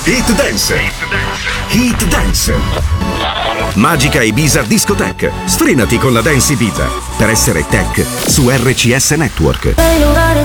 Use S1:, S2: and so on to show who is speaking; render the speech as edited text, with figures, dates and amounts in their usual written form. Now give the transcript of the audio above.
S1: Hit Dance. Hit Dance. Magica Ibiza Discotheque. Sfrenati con la Dance Ibiza per essere tech su RCS Network.